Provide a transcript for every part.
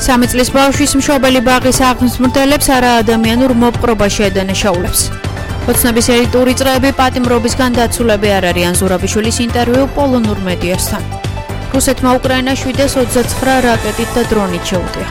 3 წლის ბავშვის მშობელი ბაღის აღმზრდელებს არაადამიანურ მოპყრობაში ადანაშაულებს. ოცნების ელიტური წრეები პატიმრობისგან დაცულები არ არიან. ზურაბიშვილის ინტერვიუ პოლონურ მედიასთან. რუსეთმა უკრაინას 729 რაკეტით და დრონით შეუტია.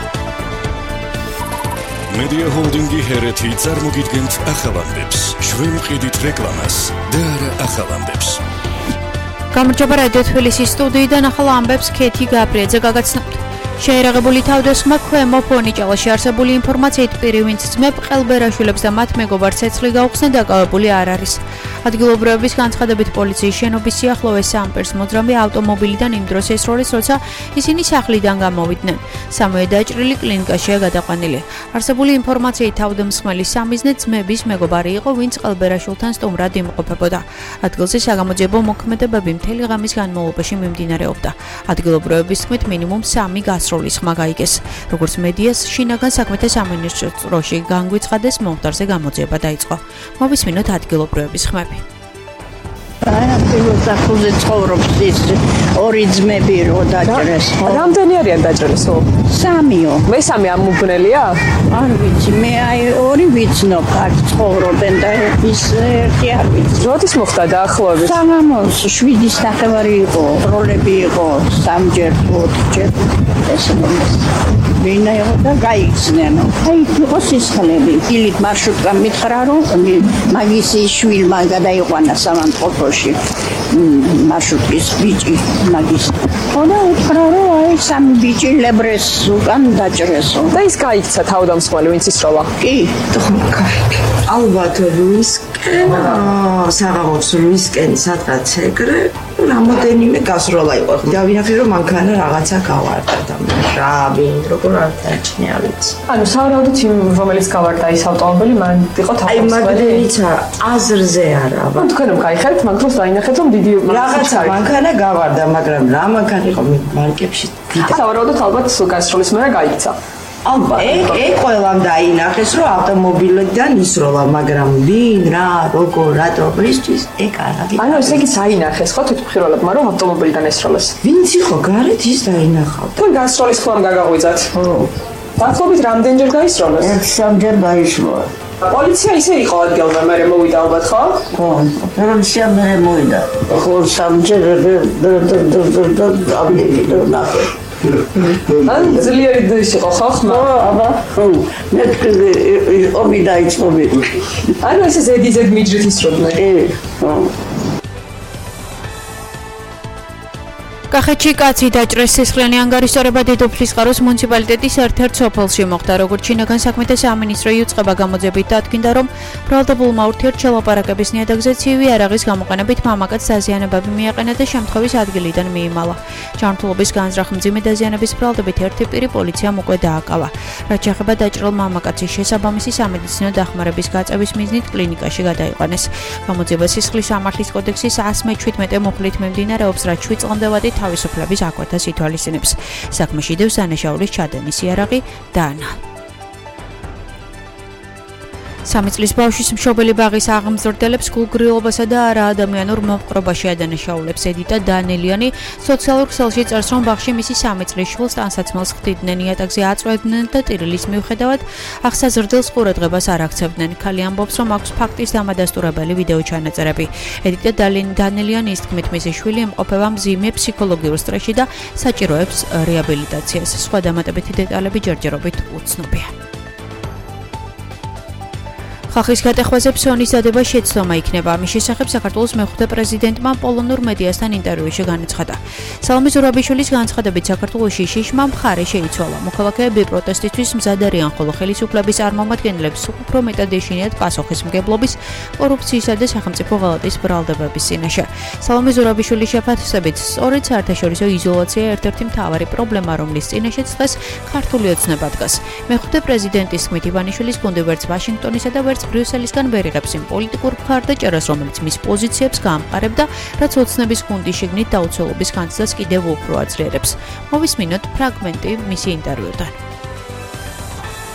მედია ჰოლდინგი ჰერეთი წარმოგიდგენთ ახალ ამბებს. შვენყიდით რეკლამას და არა ახალ ამბებს. გამარჯობა რადიო თბილისის სტუდიიდან ახალ ამბებს ქეთი გაბრიაძე გაგაცნობთ. შეერაღებული თავდასხმა ქვემო ფონიჭალაში არსებული ინფორმაციით პირი ვინც ძმებ ყელბერაშვილებს და მათ მეგობარს ცეცხლი გაუხსნა დაკავებული არ არის. ადგილობრივების განცხადებით პოლიციის შენობის სიახლოვეს სამპერს მოძრავი ავტომობილიდან იმ დროს ესროლეს, როცა ისინი სახლიდან გამოვიდნენ. სამივე დაჭრილი კლინიკაშია გადაყვანილი. არსებული ინფორმაციით თავდამსხმელის სამიზნე ძმების მეგობარი იყო, ვინც ყელბერაშვილთან სტუმრად იმყოფებოდა. ადგილზე საგამოძიებო მოქმედებები მთელი ღამის განმავლობაში მიმდინარეობდა. ადგილობრივების თქმით მინიმუმ 3 გასროლის ხმა გაიგეს. როგორც მედიას შინაგან საქმეთა სამინისტროში განგვიცხადეს, მომხდარზე გამოძიება დაიწყო. მოვისმინოთ ადგილობრივების ხმები. პირველ სახლზე ცხოვრობს ის ორი ძმები რო დაჭრეს. რამდენი არიან დაჭრილსო? 3-ო. მესამე ამუბნელია? არ ვიცი, მე ორი ვიცნობ, აქ ცხოვრობენ და ის ერთი არ ვიცი. როდის მოხდა დაახლოებით? საღამოს 7-ის ნახევარი იყო, როლები იყო 3-ჯერ, 4-ჯერ. ეს ვინა იყო და გაიქცნენ. აი, იყო სისხლები. დილით მარშრუტკამ მითხრა, რომ მაგისი შვილმა გადაიყვანა სამანტყოფოში. მარშრუტის ბიჭი მაგის. ხოდა უთხრა, რომ აი 3 ბიჭი ლებრეს უკან დაჭრესო. და ის გაიქცა თავდამსხმელი, ვინც ისროლა? კი, ალბათ ლუისკენ, საღამოს ლუისკენ სადღაც ეგრე რამოდენიმე გასროლა იყო. დავინახე რომ მანქანა რაღაცა გავარდა და რა ვინ როგორ არ დაჭნია ვიცი. ანუ სავარაუდოდ იმ რომელიც გავარდა ის ავტომობილი მან იყო აი მაგდენიცა აზრზე არა. თქვენ გაიხარეთ მაგ დროს დაინახეთ რომ დიდი რაღაცა მანქანა გავარდა, მაგრამ რა მანქანა იყო მარკებში დიდი. სავარაუდოდ ალბათ გასროლის მერე გაიქცა. ალბათ ეგ ყველამ დაინახეს რომ ავტომობილიდან ისროლა, მაგრამ ვინ რა როგორ რატო ისთვის ეგ არ არის. ანუ ესე იგი საინახეს ხო თვითმხილველებმა რომ ავტომობილიდან ესროლეს. ვინც იყო გარეთ ის დაინახავდა. თქვენ გასროლის ხმამ გაგაღვიძათ? ხო. დაახლოებით რამდენჯერ გაისროლეს? 3-ჯერ გაისროლა. პოლიცია ისე იყო ადგილზე, მერე მოვიდა ალბათ ხო? ხო, პოლიცია მერე მოვიდა. ხო, 3-ჯერ და ან ძლიერი ის იყო ხო ხმა? აბა, ხო, მე ომი დაიწყო მე. ანუ ესე ზედიზედ მიჯრით ისროდნენ? ხო. კახეთში კაცი დაჭრეს სისხლიანი ანგარიშსწორება დედოფლის წყაროს მუნიციპალიტეტის ერთ-ერთ სოფელში მოხდა. როგორც შინაგან საქმეთა სამინისტრო იუწყება გამოძიებით დადგინდა, რომ ბრალდებულმა ურთიერთშელაპარაკების ნიადაგზე ცივი არაღის გამოყენებით მამაკაცს დაზიანებები მიაყენა და შემთხვევის ადგილიდან მიიმალა. ჯანმრთელობის განზრახ მძიმე დაზიანების ბრალდებით ერთი პირი პოლიციამ უკვე დააკავა. რაც შეეხება დაჭრილ მამაკაცის შესაბამისი სამედიცინო დახმარების გაწევის მიზნით კლინიკაში გადაიყვანეს. გამოძიება სისხლის სამართლის კოდექსის 117 მუხლით მიმდინარეობს, რაც 7 წლამდე ვადით თავისუფლების აკვეთას ითვალისწინებს. საქმეში დევს დანაშაულის ჩადენის იარაღი დანა. 3 წლის ბავშვის მშობელი ბაღის აღმზრდელებს გულგრილობასა და არაადამიანურ მოპყრობაში ადანაშაულებს. ედიტა დანელიანი სოციალურ ქსელში წერს, რომ ბაღში მისი 3 წლის შვილს ტანსაცმელს ხდიდნენ, ნიადაგზე აწვევდნენ და ტირილის მიუხედავად აღსაზრდელს ყურადღებას არ აქცევდნენ. ქალი ამბობს, რომ აქვს ფაქტის დამადასტურებელი ვიდეო ჩანაწერები. ედიტა დანელიანის თქმით, მისი შვილი იმყოფება მძიმე ფსიქოლოგიურ სტრესში და საჭიროებს რეაბილიტაციას. სხვა დამატებითი დეტალები ჯერჯერობით უცნობია. ხალხის გატეხვაზე ფსონის დადება შეცდომა იქნება. ამის შესახებ საქართველოს მეხუთე პრეზიდენტმა პოლონურ მედიასთან ინტერვიუში განაცხადა. სალომე ზურაბიშვილის განცხადებით საქართველოში შიშმა მხარე შეიცვალა. მოქალაქეები პროტესტისთვის მზად არიან, ხოლო ხელისუფლების წარმომადგენლებს უფრო მეტად ეშინიათ პასუხისმგებლობის, კორუფციისა და სახელმწიფო ღალატის ბრალდებების წინაშე. სალომე ზურაბიშვილის შეფასებით, სწორედ საერთაშორისო იზოლაცია ერთ-ერთი მთავარი პრობლემა, რომლის წინაშეც დღეს ქართული ოცნება დგას. მეხუთე პრეზიდენტის თქმით, ივანიშვილის გუნდი ვერც ვაშინგტონისა და ბრიუსელისგან ვერ იღებს იმ პოლიტიკურ მხარდაჭერას, რომელიც მის პოზიციებს გაამყარებდა, რაც ოცნების გუნდის შიგნით დაუცველობის განცდას კიდევ უფრო აძლიერებს. მოვისმინოთ ფრაგმენტი მისი ინტერვიუდან.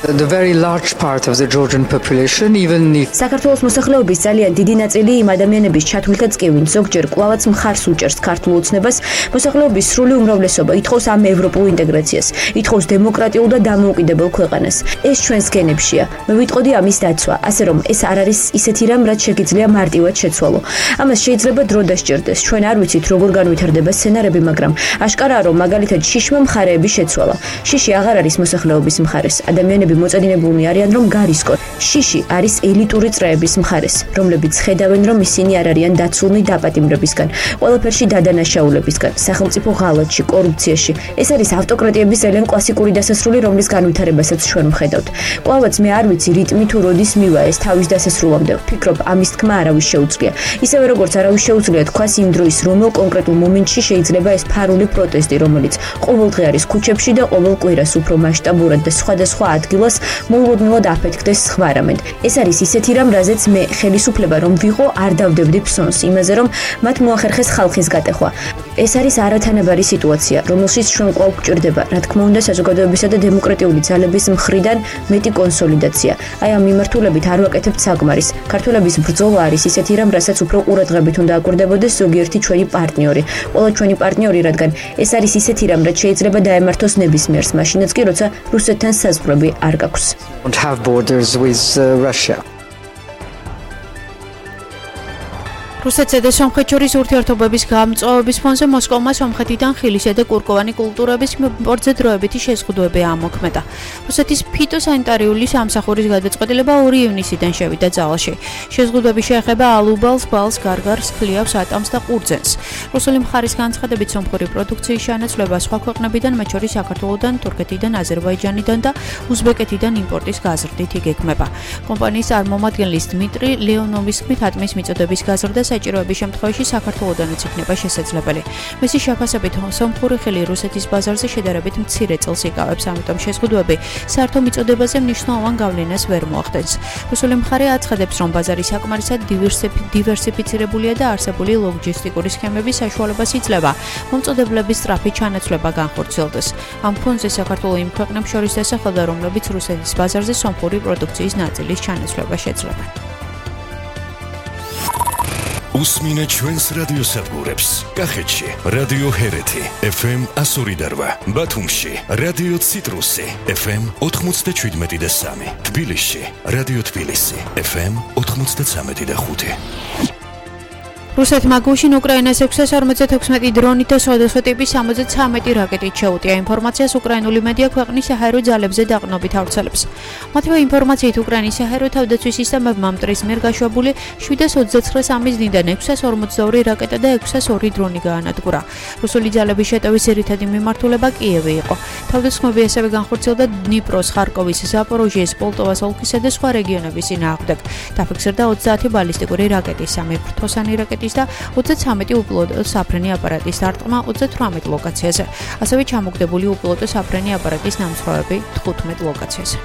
The very large part of the Georgian population, even if საქართველოს მოსახლეობის ძალიან დიდი ნაწილი იმ ადამიანების ჩათვლითაც კი, ვინც ზოგჯერ კვლავაც მხარს უჭერს ქართულ ოცნებას, მოსახლეობის სრული უმრავლესობა ითხოვს ამ ევროპულ ინტეგრაციას, ითხოვს დემოკრატიულ და დამოუკიდებელ ქვეყანას. ეს ჩვენს გენებშია. მე ვიტყოდი ამის დაცვა, ასე რომ ეს არ არის ისეთი რამ, რაც შეგიძლია მარტივად შეცვალო. ამას შეიძლება დრო დასჭირდეს. ჩვენ არ ვიცით როგორ განვითარდება სცენარები, მაგრამ აშკარაა, რომ მაგალითად შიშმა მხარეები შეცვალა. შიში აღარ არის მოსახლეობის მხარეს. ადამიანები მოწადინებულნი არიან, რომ გარისკონ. შიში არის ელიტური წრეების მხარეს, რომლებიც ხედავენ, რომ ისინი არ არიან დაცულნი დაპატიმრებისგან, ყველაფერში დადანაშაულებისგან, სახელმწიფო ღალატში, კორუფციაში. ეს არის ავტოკრატიების ძალიან კლასიკური დასასრული, რომლის განვითარებასაც ჩვენ ვხედავთ. კვლავაც მე არ ვიცი რიტმი თუ როდის მივა ეს თავის დასასრულამდე. ვფიქრობ, ამის თქმა არავის შეუძლია. ისევე როგორც არავის შეუძლია თქვას იმ დროის რომელ კონკრეტულ მომენტში შეიძლება ეს ფარული პროტესტი, რომელიც ყოველდღე არის ქუჩებში და ყოველ კვირას უფრო მასშტაბურად და სხვადასხვა ადგილას მოულოდნელად აფეთქდეს სხვა რამედ. ეს არის ისეთი რამ, რაზეც მე ხელისუფლება რომ ვიყო, არ დავდებდი ფსონს იმაზე, რომ მათ მოახერხეს ხალხის გატეხვა. ეს არის არათანაბარი სიტუაცია, რომელშიც ჩვენ კვლავ გვჭირდება, რა თქმა უნდა, საზოგადოებისა და დემოკრატიული ძალების მხრიდან მეტი კონსოლიდაცია. აი ამ მიმართულებით არ ვაკეთებთ საკმარის. ქართველების ბრძოლა არის ისეთი რამ, რასაც უფრო ყურადღებით უნდა აკვირდებოდეს ზოგიერთი ჩვენი პარტნიორი. ყველა ჩვენი პარტნიორი, რადგან ეს არის ისეთი რამ, რაც შეიძლება დაემართოს ნებისმიერს, მაშინაც კი, როცა რუსეთთან საზღვრები არ გაქვს. don't have borders with Russia. რუსეთსა და სომხეთს შორის ურთიერთობების გამწვავების ფონზე მოსკოვმა სომხეთიდან ხილისა და კურკოვანი კულტურების იმპორტზე დროებითი შეზღუდვები ამოქმედა. რუსეთის ფიტოსანიტარიული სამსახურის გადაწყვეტილება 2 ივნისიდან შევიდა ძალაში. შეზღუდვები შეეხება ალუბალს, ბალს, გარგარს, ქლიავს, ატამს და ყურძენს. რუსული მხარის განცხადებით სომხური პროდუქციის შენაცვლება სხვა ქვეყნებიდან, მათ შორის საქართველოდან, თურქეთიდან, აზერბაიჯანიდან და უზბეკეთიდან იმპორტის გაზრდით იგეგმება. კომპანიის წარმომადგენლის დმიტრი ლეონოვის თქმით, ატმის მიწოდების გაზრდა საჭიროების შემთხვევაში საქართველოდანაც იქნება შესაძლებელი. მისი შეფასებით, სომხური ხილი რუსეთის ბაზარზე შედარებით მცირე წელს იკავებს, ამიტომ შეზღუდვები საერთო მიწოდებაზე მნიშვნელოვან გავლენას ვერ მოახდენს. რუსული მხარე აცხადებს, რომ ბაზარი საკმარისად დივერსიფიცირებულია და არსებული ლოგისტიკური სქემების საშუალებას იძლევა მომწოდებლების სწრაფი ჩანაცვლება განხორციელდეს. ამ ფონზე საქართველოს იმ ქვეყნებს შორის დასახელდა, რომლებიც რუსეთის ბაზარზე სომხური პროდუქციის ნაწილის ჩანაცვლება შეძლებენ. უსმინეთ ჩვენს რადიოსადგურებს. კახეთში რადიო ჰერეთი FM 102.8, ბათუმში რადიო ციტრუსი FM 97.3, თბილისში რადიო თბილისი FM 93.5. რუსეთმა გუშინ უკრაინას 656 დრონით და სხვადასხვა ტიპის 73 რაკეტით შეუტია. ინფორმაციას უკრაინული მედია ქვეყნის საჰაერო ძალებზე დაყრდნობით ავრცელებს. მათივე ინფორმაციით უკრაინის საჰაერო თავდაცვის სისტემებმა მტრის მიერ გაშვებული 729 ამიზნიდან 642 რაკეტა და 602 დრონი გაანადგურა. რუსული ძალების შეტევის ძირითადი მიმართულება კიევი იყო. თავდასხმები ასევე განხორციელდა დნიპროს, ხარკოვის, ზაპოროჟიეს, პოლტოვას ოლქისა და სხვა რეგიონების წინააღმდეგ. დაფიქსირდა 30 ბალისტიკური რაკეტის, 3 ფრთოსანი რაკეტის და 33 უპილოტო საფრენი აპარატის დარტყმა 38 ლოკაციაზე. ასევე ჩამოგდებული უპილოტო საფრენი აპარატის ნამსხვრევები 15 ლოკაციაზე.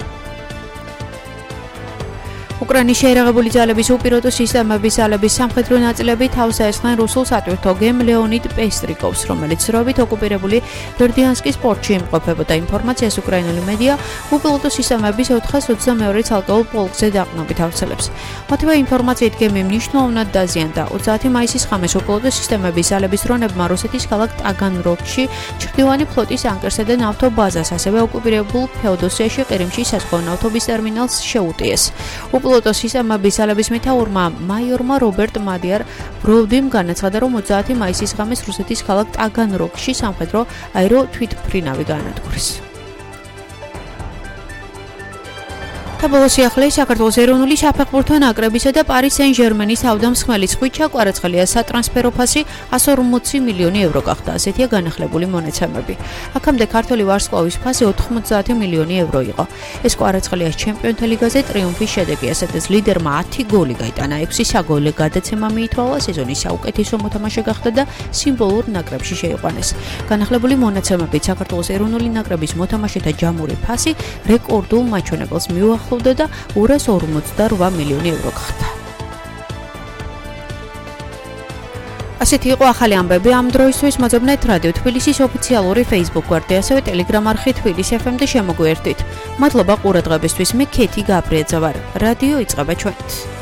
უკრაინის შეიარაღებული ძალების უპილოტო სისტემების ძალების სამხედრო ნაწილები თავს აესხნენ რუსულ სატვირთო გემ ლეონიდ პესტრიკოვს, რომელიც რობით ოკუპირებული ბერდიანსკის პორტში იმყოფებოდა. ინფორმაციას უკრაინული მედია უპილოტო სისტემების 422 ცალკეულ პოლკზე დაყრდნობით ავრცელებს. მათივე ინფორმაციით გემი მნიშვნელოვნად დაზიანდა. 30 მაისის ღამეს უპილოტო სისტემების ძალების დრონებმა რუსეთის ქალაქ ტაგანროგში ჩრდილოვანი ფლოტის ანკერსა და ნავთო ბაზას, ასევე ოკუპირებულ ფეოდოსიაში ყირიმში საზღვაო ნავთობის ტერმინალს შეუტიეს. უპილოტო სისტემების ძალების მეთაურმა მაიორმა რობერტ მადიარ ბროვდიმ განაცხადა, რომ 30 მაისის ღამეს რუსეთის ქალაქ ტაგანროგში სამხედრო აერო თვითმფრინავი გაანადგურეს. საბოლოო სიახლეში საქართველოს ეროვნული საფეხბურთო ნაკრებისა და პარი სენ-ჟერმენის თავდამსხმელის ხვიჩა კვარაცხელიას სატრანსფერო ფასი 140 მილიონი ევრო გახდა. ასეთია განახლებული მონაცემები. აქამდე ქართველი ვარსკვლავის ფასი 90 მილიონი ევრო იყო. ეს კვარაცხელიას ჩემპიონთა ლიგაზე ტრიუმფის შედეგია, სადაც ლიდერმა 10 გოლი გაიტანა, 6 საგოლე გადაცემა მიითვალა, სეზონის საუკეთესო მოთამაშე გახდა და სიმბოლურ ნაკრებში შეიყვანეს. განახლებული მონაცემებით საქართველოს ეროვნული ნაკრების მოთამაშეთა ჯამური ფასი რეკორდულ მაჩვენებელს მიუახლოვდა და 248 მილიონი ევრო გახდა. ასეთი იყო ახალი ამბები ამ დროისთვის. მოძებნეთ რადიო თბილისის ოფიციალური Facebook გვერდი, ასევე Telegram არხი თბილისი FM-ზე შემოგვიერთდით. მადლობა ყურადღებისთვის. მე ქეთი გაბრიაძე ვარ. რადიო იწყება ჩვენით.